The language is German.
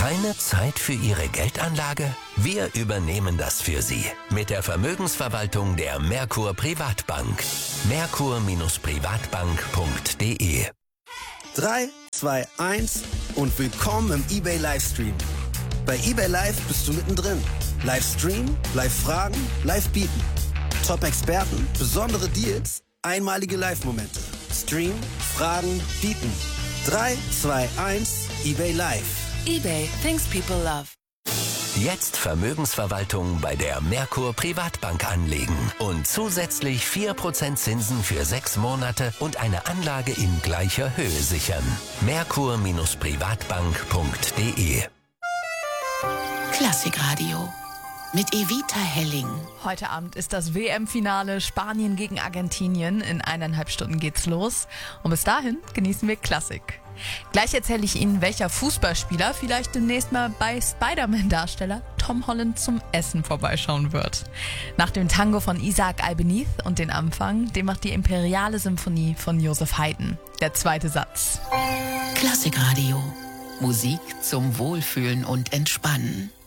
Keine Zeit für Ihre Geldanlage? Wir übernehmen das für Sie. Mit der Vermögensverwaltung der Merkur Privatbank. Merkur-Privatbank.de 3, 2, 1 und willkommen im eBay Livestream. Bei eBay Live bist du mittendrin. Livestream, Live-Fragen, Live-Bieten. Top-Experten, besondere Deals, einmalige Live-Momente. Stream, Fragen, Bieten. 3, 2, 1, eBay Live. eBay, things people love. Jetzt Vermögensverwaltung bei der Merkur Privatbank anlegen und zusätzlich 4% Zinsen für 6 Monate und eine Anlage in gleicher Höhe sichern. Merkur-Privatbank.de Klassikradio mit Evita Helling. Heute Abend ist das WM-Finale Spanien gegen Argentinien. In 1,5 Stunden geht's los. Und bis dahin genießen wir Klassik. Gleich erzähle ich Ihnen, welcher Fußballspieler vielleicht demnächst mal bei Spider-Man-Darsteller Tom Holland zum Essen vorbeischauen wird. Nach dem Tango von Isaac Albeniz und den Anfang, den macht die Imperiale Symphonie von Joseph Haydn. Der zweite Satz. Klassikradio. Musik zum Wohlfühlen und Entspannen.